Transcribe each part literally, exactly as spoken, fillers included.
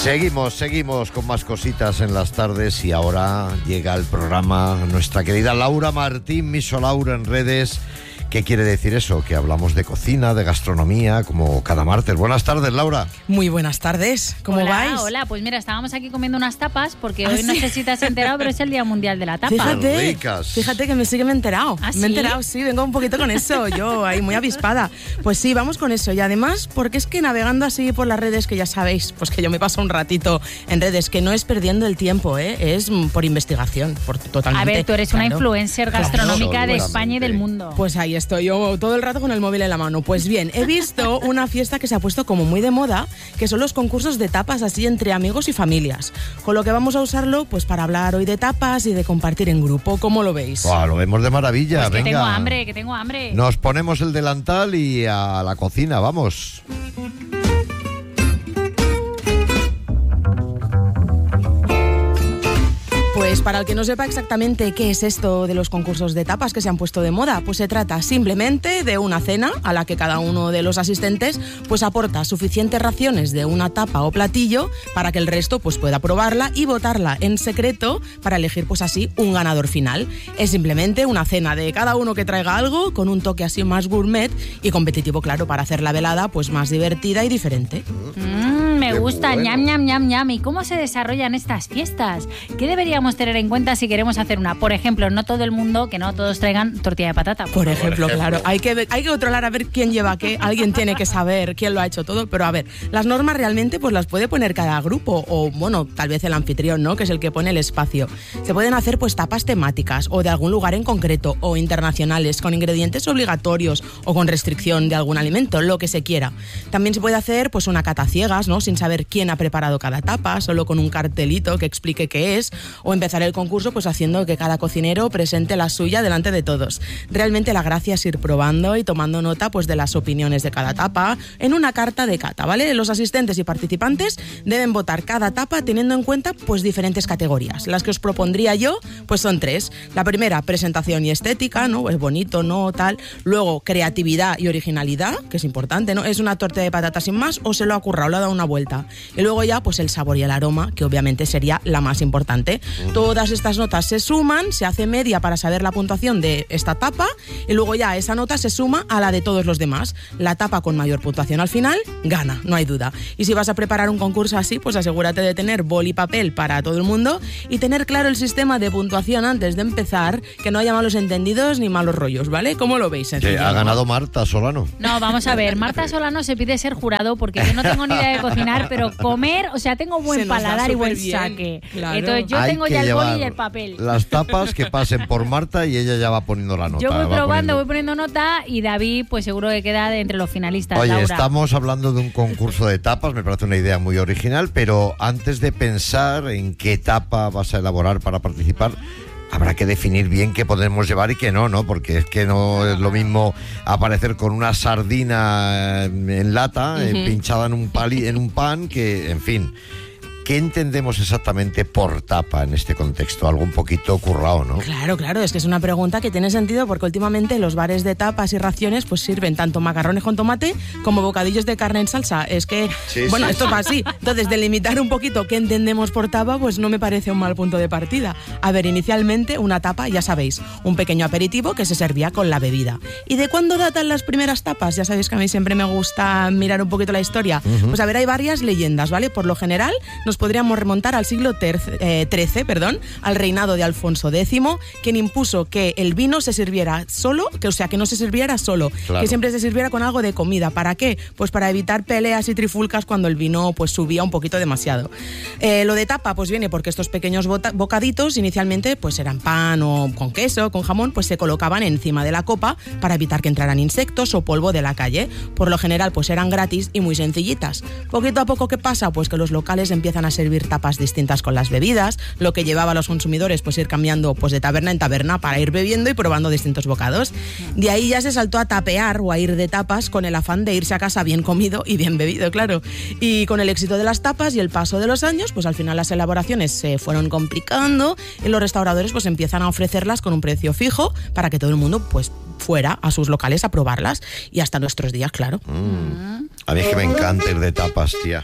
Seguimos, seguimos con más cositas en las tardes y ahora llega el programa nuestra querida Laura Martín, Miso Laura en redes. ¿Qué quiere decir eso? Que hablamos de cocina, de gastronomía, como cada martes. Buenas tardes, Laura. Muy buenas tardes. ¿Cómo hola, vais? Hola, pues mira, estábamos aquí comiendo unas tapas porque ¿Ah, hoy sí? no sé si te has enterado, pero es el Día Mundial de la Tapa. Fíjate, ricas. fíjate que me sí que me he enterado. ¿Ah, me he sí? enterado, sí, vengo un poquito con eso, yo ahí muy avispada. Pues sí, vamos con eso. Y además, porque es que navegando así por las redes, que ya sabéis, pues que yo me paso un ratito en redes, que no es perdiendo el tiempo, ¿eh? Es por investigación, por totalmente. A ver, tú eres una claro. influencer gastronómica Claro, de España y del mundo. Pues ahí estoy yo todo el rato con el móvil en la mano. Pues bien, he visto una fiesta que se ha puesto como muy de moda, que son los concursos de tapas así entre amigos y familias. Con lo que vamos a usarlo pues para hablar hoy de tapas y de compartir en grupo. ¿Cómo lo veis? Buah, lo vemos de maravilla, Pues que venga. tengo hambre, que tengo hambre. Nos ponemos el delantal y a la cocina, vamos. Pues para el que no sepa exactamente qué es esto de los concursos de tapas que se han puesto de moda, pues se trata simplemente de una cena a la que cada uno de los asistentes pues aporta suficientes raciones de una tapa o platillo para que el resto pues pueda probarla y votarla en secreto para elegir pues así un ganador final. Es simplemente una cena de cada uno que traiga algo con un toque así más gourmet y competitivo, claro, para hacer la velada pues más divertida y diferente. Mm, me Qué gusta, bueno. ñam, ñam, ñam, ñam. ¿Y cómo se desarrollan estas fiestas? ¿Qué deberíamos tener en cuenta si queremos hacer una? Por ejemplo, no todo el mundo, que no todos traigan tortilla de patata. Por, Por ejemplo, ejemplo. claro, hay que, ver- hay que controlar a ver quién lleva qué, alguien tiene que saber quién lo ha hecho todo, pero a ver, las normas realmente pues las puede poner cada grupo o, bueno, tal vez el anfitrión, ¿no?, que es el que pone el espacio. Se pueden hacer pues tapas temáticas o de algún lugar en concreto o internacionales con ingredientes obligatorios o con restricción de algún alimento, lo que se quiera. También se puede hacer pues una cata ciegas, ¿no?, sin saber quién ha preparado cada tapa, solo con un cartelito que explique qué es, o empezar el concurso pues haciendo que cada cocinero presente la suya delante de todos. Realmente la gracia es ir probando y tomando nota pues de las opiniones de cada tapa en una carta de cata, ¿vale? Los asistentes y participantes deben votar cada tapa teniendo en cuenta pues diferentes categorías. Las que os propondría yo pues son tres. La primera, presentación y estética, ¿no? Es bonito, ¿no? Tal. Luego, creatividad y originalidad, que es importante, ¿no? Es una torta de patatas sin más o se lo ha currado, le ha dado una vuelta. Y luego ya pues el sabor y el aroma, que obviamente sería la más importante. Todas estas notas se suman, se hace media para saber la puntuación de esta tapa y luego ya esa nota se suma a la de todos los demás. La tapa con mayor puntuación al final gana, no hay duda. Y si vas a preparar un concurso así, pues asegúrate de tener boli y papel para todo el mundo y tener claro el sistema de puntuación antes de empezar, que no haya malos entendidos ni malos rollos, ¿vale? ¿Cómo lo veis? Que Sencillo, ha ¿no? ganado Marta Solano. No, vamos a ver, Marta Solano se pide ser jurado porque yo no tengo ni idea de cocinar, pero comer, o sea, tengo buen Se nos da paladar y buen superbién, saque. claro. Entonces yo Hay tengo que ya el boli llevar y el papel. Las tapas que pasen por Marta y ella ya va poniendo la nota. Yo voy va probando, poniendo- voy poniendo nota y David pues seguro que queda de entre los finalistas. Oye, Laura. estamos hablando de un concurso de tapas, me parece una idea muy original, pero antes de pensar en qué tapa vas a elaborar para participar, habrá que definir bien qué podemos llevar y qué no, ¿no? Porque es que no es lo mismo aparecer con una sardina en lata, eh, pinchada en un, pali, en un pan, que, en fin... ¿Qué entendemos exactamente por tapa en este contexto? Algo un poquito currado, ¿no? Claro, claro, es que es una pregunta que tiene sentido porque últimamente los bares de tapas y raciones pues sirven tanto macarrones con tomate como bocadillos de carne en salsa. Es que, Sí, bueno, sí. esto va así. Entonces, delimitar un poquito qué entendemos por tapa pues no me parece un mal punto de partida. A ver, inicialmente una tapa, ya sabéis, un pequeño aperitivo que se servía con la bebida. ¿Y de cuándo datan las primeras tapas? Ya sabéis que a mí siempre me gusta mirar un poquito la historia. Pues a ver, hay varias leyendas, ¿vale? Por lo general nos podríamos remontar al siglo trece, perdón, al reinado de Alfonso décimo, quien impuso que el vino se sirviera solo, que o sea, que no se sirviera solo, Claro. que siempre se sirviera con algo de comida. ¿Para qué? Pues para evitar peleas y trifulcas cuando el vino pues subía un poquito demasiado. Eh, lo de tapa pues viene porque estos pequeños bota- bocaditos inicialmente pues eran pan o con queso, con jamón, pues se colocaban encima de la copa para evitar que entraran insectos o polvo de la calle. Por lo general pues eran gratis y muy sencillitas. Poquito a poco, ¿qué pasa? Pues que los locales empiezan a servir tapas distintas con las bebidas, lo que llevaba a los consumidores pues ir cambiando pues de taberna en taberna para ir bebiendo y probando distintos bocados. De ahí ya se saltó a tapear o a ir de tapas con el afán de irse a casa bien comido y bien bebido, claro. Y con el éxito de las tapas y el paso de los años, pues al final las elaboraciones se fueron complicando y los restauradores pues empiezan a ofrecerlas con un precio fijo para que todo el mundo pues fuera a sus locales a probarlas y hasta nuestros días, claro. Mm. A mí es que me encanta ir de tapas, tía.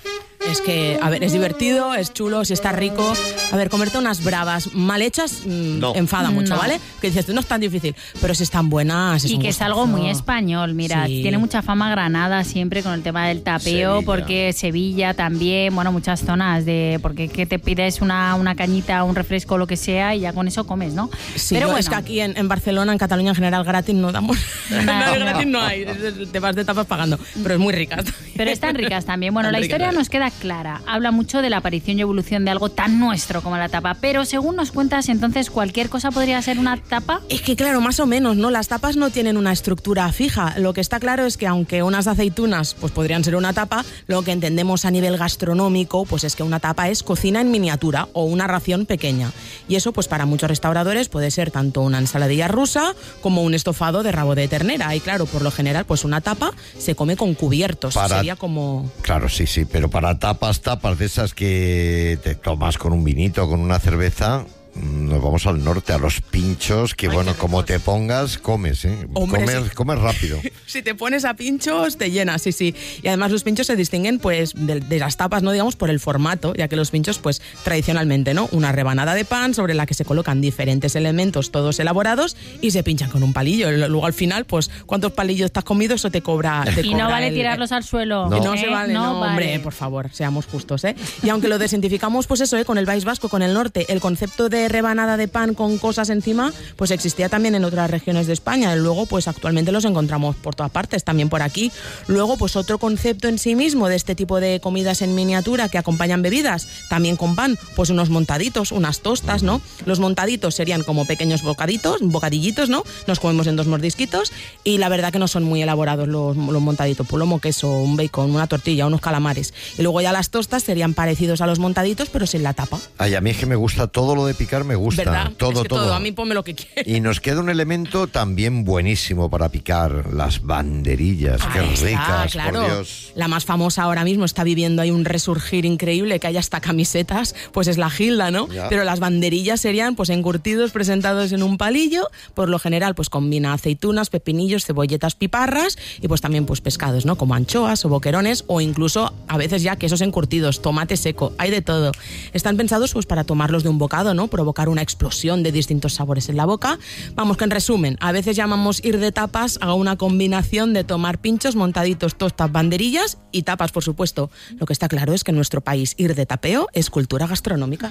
Es que, a ver, es divertido, es chulo, si está rico. A ver, comerte unas bravas mal hechas mmm, no. enfada mucho, no. ¿vale? Que dices, no es tan difícil, pero si están buenas... Es y un que es gustazo. algo muy español, mira, Sí. tiene mucha fama Granada siempre con el tema del tapeo, Sevilla. porque Sevilla también, bueno, muchas zonas de, porque que te pides una, una cañita, un refresco, lo que sea, y ya con eso comes, ¿no? Sí, pero yo- bueno, es que aquí en, en Barcelona, en Cataluña en general, gratis no damos. Nada. No, gratis no hay, es- es- te vas de tapas pagando, pero es muy rica. pero están ricas también. Bueno, Están la ricas. historia nos queda clara. Habla mucho de la aparición y evolución de algo tan nuestro como la tapa. Pero según nos cuentas, entonces, ¿cualquier cosa podría ser una tapa? Es que claro, más o menos, ¿no? Las tapas no tienen una estructura fija. Lo que está claro es que aunque unas aceitunas pues podrían ser una tapa, lo que entendemos a nivel gastronómico pues es que una tapa es cocina en miniatura o una ración pequeña. Y eso pues para muchos restauradores puede ser tanto una ensaladilla rusa como un estofado de rabo de ternera. Y claro, por lo general pues una tapa se come con cubiertos. Para- Sería como... Claro, sí, sí, pero para tapas, tapas de esas que te tomas con un vinito, con una cerveza, nos vamos al norte, a los pinchos, que Ay, bueno, qué como ricos. te pongas, comes, ¿eh? Hombre, comes, sí. comes rápido. Si te pones a pinchos, te llenas, sí, sí. Y además los pinchos se distinguen pues de, de las tapas, no digamos por el formato, ya que los pinchos pues tradicionalmente, ¿no? Una rebanada de pan sobre la que se colocan diferentes elementos todos elaborados y se pinchan con un palillo. Luego al final, pues cuántos palillos te has comido, eso te cobra. Te Y no cobra vale el- tirarlos al suelo. No, ¿eh? no se vale, no, vale. hombre, por favor, seamos justos, ¿eh? Y aunque lo desidentificamos, pues eso, ¿eh? Con el País Vasco, con el norte, el concepto de rebanada de pan con cosas encima, pues existía también en otras regiones de España. Y luego, pues actualmente los encontramos por todas partes, también por aquí. Luego, pues otro concepto en sí mismo de este tipo de comidas en miniatura que acompañan bebidas, también con pan, pues unos montaditos, unas tostas, ¿no? Los montaditos serían como pequeños bocaditos, bocadillitos, ¿no? Nos comemos en dos mordisquitos y la verdad que no son muy elaborados los, los montaditos, pues lomo, queso, un bacon, una tortilla, unos calamares. Y luego ya las tostas serían parecidos a los montaditos, pero sin la tapa. Ay, a mí es que me gusta todo lo de picar, me gusta. ¿Verdad? Todo, es que todo. todo. A mí ponme lo que quieras. Y nos queda un elemento también buenísimo para picar, las banderillas. Qué Ahí está, ricas, claro. por Dios. La más famosa ahora mismo está viviendo ahí un resurgir increíble, que hay hasta camisetas, pues es la Gilda, ¿no? Ya. Pero las banderillas serían pues encurtidos presentados en un palillo, por lo general pues combina aceitunas, pepinillos, cebolletas, piparras y pues también pues pescados, ¿no? Como anchoas o boquerones o incluso a veces ya quesos encurtidos, tomate seco, hay de todo. Están pensados pues para tomarlos de un bocado, ¿no? Provocar una explosión de distintos sabores en la boca. Vamos, que en resumen, a veces llamamos ir de tapas a una combinación de tomar pinchos, montaditos, tostas, banderillas y tapas, por supuesto. Lo que está claro es que en nuestro país ir de tapeo es cultura gastronómica.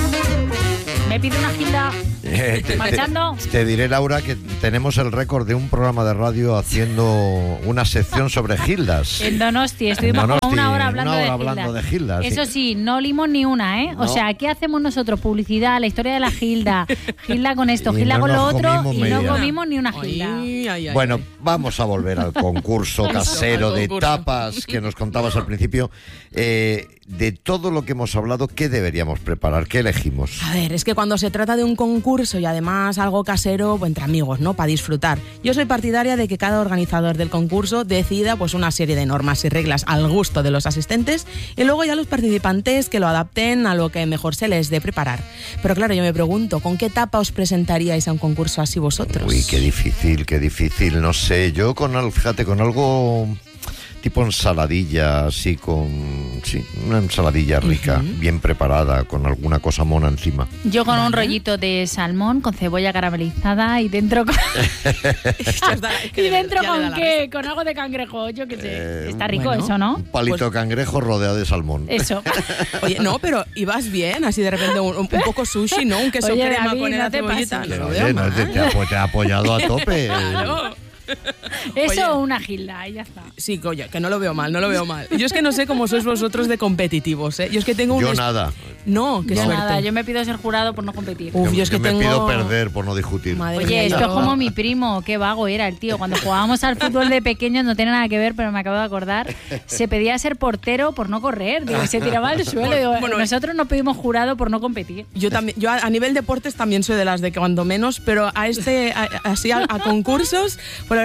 Me pide una gilda. Eh, te, Marchando. te- te diré, Laura, que tenemos el récord de un programa de radio haciendo una sección sobre gildas. En Donosti estuvimos En Donosti, como una hora hablando, una hora de, hablando gilda. de gilda, sí. Eso sí, no olimos ni una, ¿eh? No. O sea, ¿qué hacemos nosotros? Publicidad, la historia de la gilda. Gilda con esto, Y gilda no con lo nos otro comimos y no media. comimos ni una gilda. Ay, ay, ay, Bueno, ay. vamos a volver al concurso Eso, casero al de concurso. tapas que nos contabas al principio. Eh, de todo lo que hemos hablado, ¿qué deberíamos preparar? ¿Qué elegimos? A ver, es que cuando se trata de un concurso y además algo casero, pues, entre amigos, ¿no? Para disfrutar. Yo soy partidaria de que cada organizador del concurso decida pues una serie de normas y reglas al gusto de los asistentes y luego ya los participantes que lo adapten a lo que mejor se les dé preparar. Pero claro, yo me pregunto, ¿con qué tapa os presentaríais a un concurso así vosotros? Uy, qué difícil, qué difícil. No sé, yo con al- fíjate, con algo tipo ensaladilla, así con... Sí, una ensaladilla rica, bien preparada, con alguna cosa mona encima. Yo con un rollito de salmón con cebolla caramelizada y dentro con, y dentro Ya le da con la qué, con algo de cangrejo, yo qué sé. Eh, Está rico bueno. eso, ¿no? Un palito Pues- de cangrejo rodeado de salmón. Eso. Oye, no, pero ibas bien, así de repente un, un poco sushi, ¿no? Un queso Oye, crema David, con no la te cebollita. pases. No lo Oye, veo no, mal. te, te ha, te ha apoyado a tope. Claro. Eso Oye. o una gilda, y ya está. Sí, oye, que no lo veo mal, no lo veo mal. Yo es que no sé cómo sois vosotros de competitivos, ¿eh? Yo es que tengo un... Yo es- nada. No, qué Yo suerte. nada, yo me pido ser jurado por no competir. Uf, yo yo es que yo me tengo... pido perder por no discutir. Madre Oye, mía, esto yo- es como mi primo, qué vago era el tío. Cuando jugábamos al fútbol de pequeños, no tiene nada que ver, pero me acabo de acordar, se pedía ser portero por no correr, digo, se tiraba al suelo. Digo, Bueno, nosotros nos pedimos jurado por no competir. Yo también, yo a, a nivel deportes también soy de las de que cuando menos, pero a este, a- así a, a concursos, pues la verdad yo tengo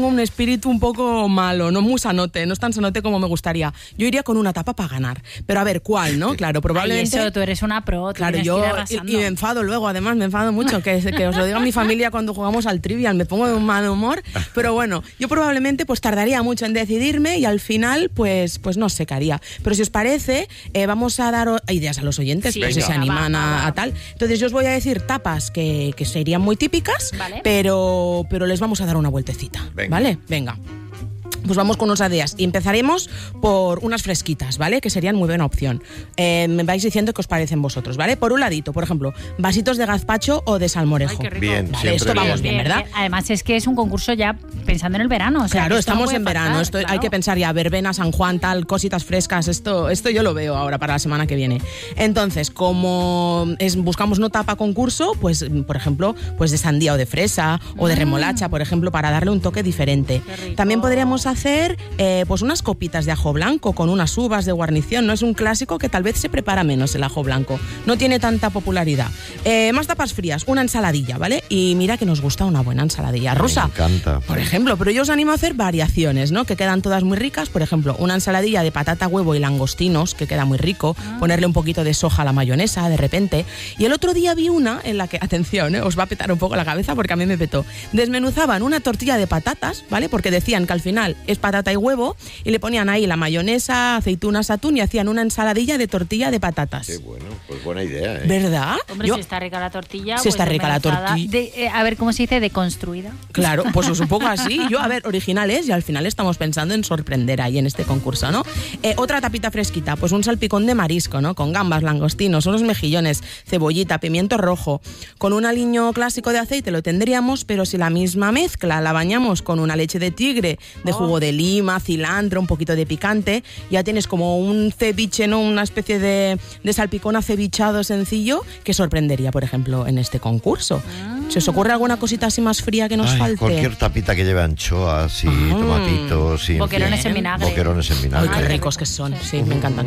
tengo un espíritu un poco malo, no muy sanote, no es tan sanote como me gustaría. Yo iría con una tapa para ganar. Pero a ver, ¿cuál, no? Claro, probablemente... Ay, eso, tú eres una pro, claro, yo y, y me enfado luego, además me enfado mucho, que, que os lo diga mi familia cuando jugamos al Trivial, me pongo de un mal humor, pero bueno, yo probablemente pues tardaría mucho en decidirme y al final pues, pues no sé qué haría. Pero si os parece, eh, vamos a dar ideas a los oyentes, sí, pues si se animan va, va, va. A, a tal. Entonces yo os voy a decir tapas que, que serían muy típicas, vale. pero, pero les vamos a dar una vueltecita. Venga. ¿Vale? Venga. Pues vamos con unas ideas y empezaremos por unas fresquitas, ¿vale? Que serían muy buena opción. Eh, me vais diciendo qué os parecen vosotros, ¿vale? Por un ladito, por ejemplo, vasitos de gazpacho o de salmorejo. Ay, qué rico. Bien, vale, siempre esto vamos bien. bien, ¿verdad? Bien, bien. Además es que es un concurso ya pensando en el verano. O sea, Claro, que esto no estamos puede en verano, faltar, esto claro. hay que pensar ya, verbena, San Juan, tal, cositas frescas, esto, esto yo lo veo ahora para la semana que viene. Entonces, como es, buscamos no tapa concurso, pues, por ejemplo, pues de sandía o de fresa o de remolacha, por ejemplo, para darle un toque diferente. Qué rico. También podríamos hacer eh, pues unas copitas de ajo blanco con unas uvas de guarnición, ¿no? Es un clásico que tal vez se prepara menos el ajo blanco, no tiene tanta popularidad. Eh, más tapas frías, una ensaladilla, ¿vale? Y mira que nos gusta una buena ensaladilla rusa. Me encanta. Por ejemplo, pero yo os animo a hacer variaciones, ¿no? Que quedan todas muy ricas. Por ejemplo, una ensaladilla de patata, huevo y langostinos, que queda muy rico. Ah. Ponerle un poquito de soja a la mayonesa, de repente. Y el otro día vi una en la que, atención, ¿eh? Os va a petar un poco la cabeza porque a mí me petó. Desmenuzaban una tortilla de patatas, ¿vale? Porque decían que al final es patata y huevo y le ponían ahí la mayonesa, aceitunas, atún y hacían una ensaladilla de tortilla de patatas. Qué bueno, pues buena idea, ¿eh? ¿Verdad? Hombre, Yo- si está rica la tortilla. Si pues está rica la desmenuzada. tortilla. De- eh, a ver, ¿cómo se dice? Deconstruida. Claro, pues es un poco así. Yo, a ver, originales y al final estamos pensando en sorprender ahí en este concurso, ¿no? Eh, otra tapita fresquita, pues un salpicón de marisco, ¿no? Con gambas, langostinos, unos mejillones, cebollita, pimiento rojo. Con un aliño clásico de aceite lo tendríamos, pero si la misma mezcla la bañamos con una leche de tigre, de Oh. jugo de lima, cilantro, un poquito de picante, ya tienes como un ceviche, ¿no? Una especie de, de salpicón acevichado sencillo que sorprendería, por ejemplo, en este concurso. ¿Se os ocurre alguna cosita así más fría que nos Ay, falte? cualquier tapita que lleve anchoas y Ah. tomatitos y en Boquerones fin, en vinagre. boquerones en Ay, vinagre. qué Ay, ricos que son. Sí, me encantan.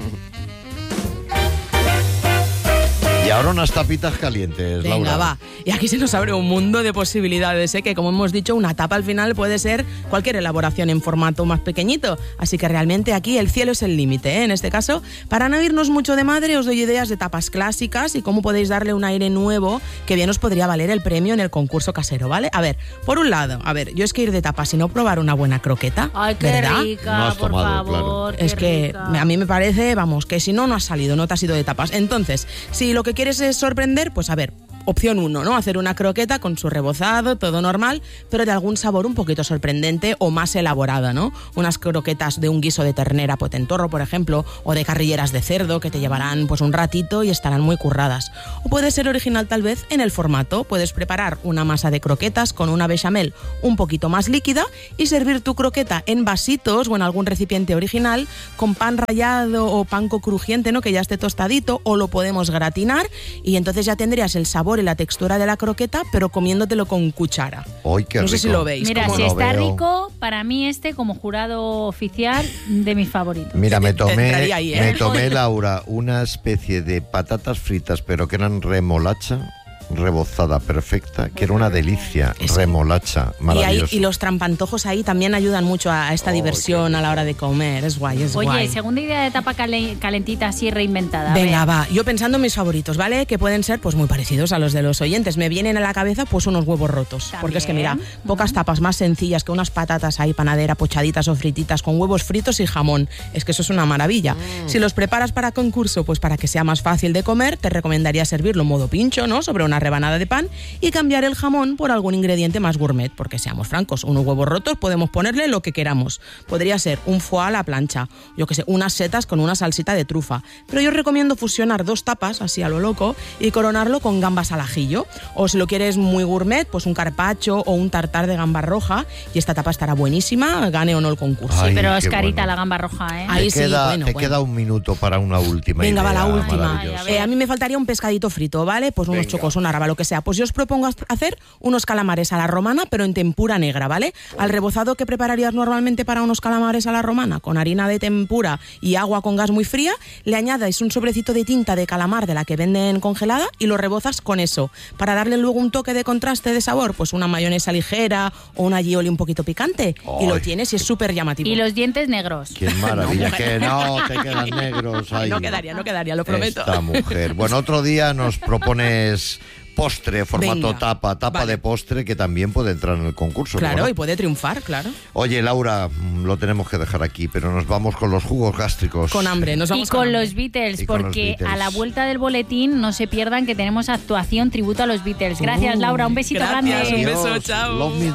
Y ahora unas tapitas calientes, Venga, Laura. va. Y aquí se nos abre un mundo de posibilidades, ¿eh? Que como hemos dicho, una tapa al final puede ser cualquier elaboración en formato más pequeñito. Así que realmente aquí el cielo es el límite, ¿eh? En este caso, para no irnos mucho de madre, os doy ideas de tapas clásicas y cómo podéis darle un aire nuevo que bien os podría valer el premio en el concurso casero, ¿vale? A ver, por un lado, a ver, yo es que ir de tapas y no probar una buena croqueta, Ay, qué ¿verdad? rica, No has por tomado, favor. Es qué que rica. a mí me parece, vamos, que si no, no has salido, no te has ido de tapas. Entonces, si lo que quieres es sorprender, pues a ver, opción uno, ¿no? Hacer una croqueta con su rebozado, todo normal, pero de algún sabor un poquito sorprendente o más elaborado, ¿no? Unas croquetas de un guiso de ternera potentorro, por ejemplo, o de carrilleras de cerdo que te llevarán pues un ratito y estarán muy curradas. O puede ser original tal vez en el formato. Puedes preparar una masa de croquetas con una bechamel un poquito más líquida y servir tu croqueta en vasitos o en algún recipiente original con pan rallado o panko crujiente, ¿no? Que ya esté tostadito, o lo podemos gratinar y entonces ya tendrías el sabor y la textura de la croqueta, pero comiéndotelo con cuchara. ¡Ay, qué No sé rico! si lo veis. Mira, ¿cómo si no? está veo. rico, para mí este como jurado oficial de mis favoritos. Mira, me tomé, Entraría ahí, ¿eh? me tomé, Laura, una especie de patatas fritas, pero que eran remolacha, rebozada perfecta, que era una delicia. Es- Remolacha, Y, ahí, maravilloso. y los trampantojos ahí también ayudan mucho a esta Oh, diversión qué a la hora de comer. Es guay, es Oye, guay. segunda idea de tapa cale- calentita así reinventada. a Venga, ver. va. Yo pensando en mis favoritos, ¿vale? Que pueden ser pues muy parecidos a los de los oyentes. Me vienen a la cabeza pues unos huevos rotos. También. Porque es que mira, pocas tapas más sencillas que unas patatas ahí panadera, pochaditas o frititas con huevos fritos y jamón. Es que eso es una maravilla. Mm. Si los preparas para concurso, pues para que sea más fácil de comer, te recomendaría servirlo en modo pincho, ¿no? Sobre una rebanada de pan y cambiar el jamón por algún ingrediente más gourmet. Porque seamos francos, unos huevos rotos podemos ponerle lo que queramos. Podría ser un foie a la plancha, yo que sé, unas setas con una salsita de trufa. Pero yo os recomiendo fusionar dos tapas, así a lo loco, y coronarlo con gambas al ajillo. O si lo quieres muy gourmet, pues un carpaccio o un tartar de gamba roja. Y esta tapa estará buenísima, gane o no el concurso. Ay, Sí, pero es qué carita bueno. la gamba roja, ¿eh? Ahí te sí, queda, bueno, te bueno. queda un minuto para una última Venga, idea va la última. maravillosa. Ay, Eh, a mí me faltaría un pescadito frito, ¿vale? Pues unos Venga. chocos, una carbonara, lo que sea. Pues yo os propongo hacer unos calamares a la romana, pero en tempura negra, ¿vale? Al rebozado que prepararías normalmente para unos calamares a la romana, con harina de tempura y agua con gas muy fría, le añades un sobrecito de tinta de calamar de la que venden congelada y lo rebozas con eso. Para darle luego un toque de contraste de sabor, pues una mayonesa ligera o una aioli un poquito picante. Ay. Y lo tienes y es súper llamativo. Y los dientes negros. Qué maravilla, que no te quedan negros ahí. No quedaría, no quedaría, lo prometo. Esta mujer. Bueno, otro día nos propones postre, formato Venga, tapa, tapa vale. de postre, que también puede entrar en el concurso. Claro, ¿no? y puede triunfar, claro. Oye, Laura, lo tenemos que dejar aquí, pero nos vamos con los jugos gástricos. Con hambre, nos vamos Y con hambre. los Beatles, Y con los porque Beatles. a la vuelta del boletín no se pierdan que tenemos actuación tributo a los Beatles. Gracias, Uh, Laura, un besito gracias, grande. un beso, Adiós. chao. Love me